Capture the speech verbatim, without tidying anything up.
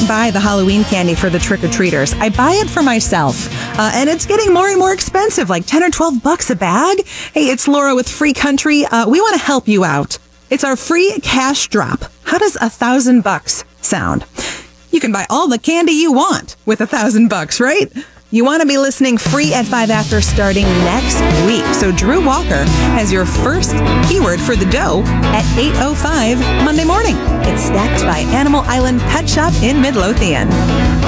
don't buy the Halloween candy for the trick-or-treaters. I buy it for myself. Uh, and it's getting more and more expensive, like ten or twelve bucks a bag. Hey, it's Laura with Free Country. Uh, we want to help you out. It's our free cash drop. How does a thousand bucks sound? You can buy all the candy you want with a thousand bucks, right? You want to be listening free at five after starting next week. So Drew Walker has your first keyword for the dough at eight oh five Monday morning. It's stacked by Animal Island Pet Shop in Midlothian.